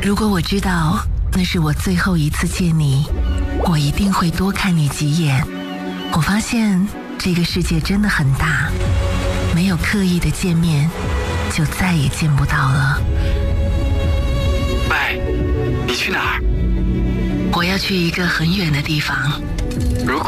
如果我知道那是我最后一次见你，我一定会多看你几眼。我发现这个世界真的很大，没有刻意的见面，就再也见不到了。 喂，你去哪儿？ 我要去一个很远的地方。 如果